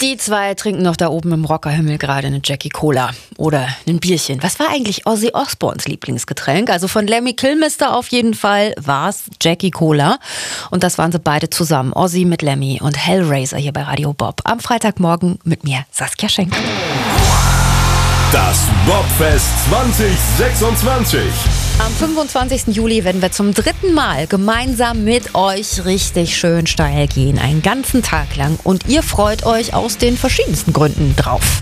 Die zwei trinken noch da oben im Rockerhimmel gerade eine Jackie Cola oder ein Bierchen. Was war eigentlich Ozzy Osbournes Lieblingsgetränk? Also von Lemmy Kilmister auf jeden Fall war es Jackie Cola. Und das waren sie beide zusammen. Ozzy mit Lemmy und Hellraiser hier bei Radio Bob. Am Freitagmorgen mit mir, Saskia Schenk. Das Bobfest 2026. Am 25. Juli werden wir zum 3. Mal gemeinsam mit euch richtig schön steil gehen. Einen ganzen Tag lang. Und ihr freut euch aus den verschiedensten Gründen drauf.